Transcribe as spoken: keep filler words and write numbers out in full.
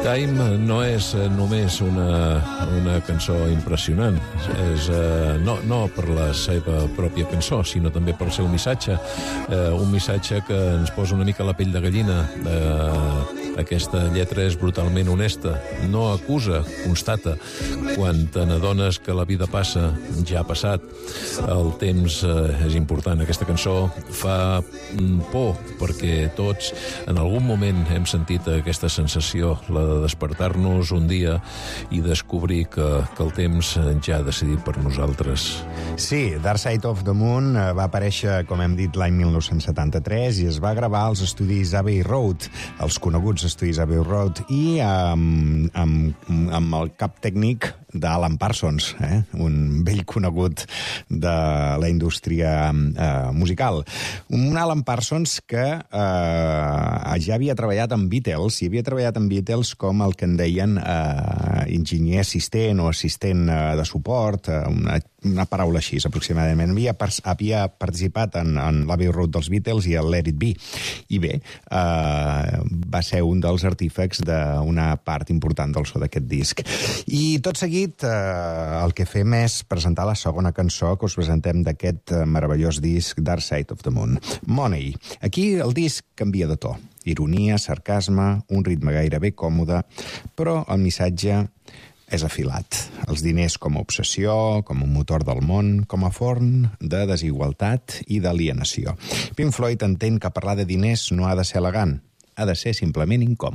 Time no és només una, una cançó impressionant. És, eh, no, no per la seva pròpia cançó, sinó també pel seu missatge. Eh, un missatge que ens posa una mica la pell de gallina. Eh, aquesta lletra és brutalment honesta. No acusa, constata. Quan te n'adones que la vida passa, ja ha passat. El temps eh, és important. Aquesta cançó fa por, perquè tots en algun moment hem sentit aquesta sensació, la de despertar-nos un dia i descobrir que, que el temps ja ha decidit per nosaltres. Sí, Dark Side of the Moon va aparèixer, com hem dit, l'any mil nou-cents setanta-tres i es va gravar als estudis Abbey Road, els coneguts estudis Abbey Road, i amb, amb, amb el cap tècnic d'Alan Parsons, eh? Un vell conegut de la indústria eh, musical. Un Alan Parsons que eh, ja havia treballat amb Beatles, i havia treballat amb Beatles com el que en deien eh, enginyer assistent o assistent eh, de suport, eh, una, una paraula així, aproximadament. Havia, havia participat en, en l'Abbey Road dels Beatles i el Let It Be. I bé, eh, va ser un dels artífecs d'una part important del so d'aquest disc. I tot seguit, eh, el que fem és presentar la segona cançó que us presentem d'aquest meravellós disc Dark Side of the Moon, Money. Aquí el disc canvia de to. Ironia, sarcasme, un ritme gairebé còmode, però el missatge és afilat. Els diners com a obsessió, com un motor del món, com a forn de desigualtat i d'alienació. Pink Floyd entén que parlar de diners no ha de ser elegant, ha de ser simplement incòmode.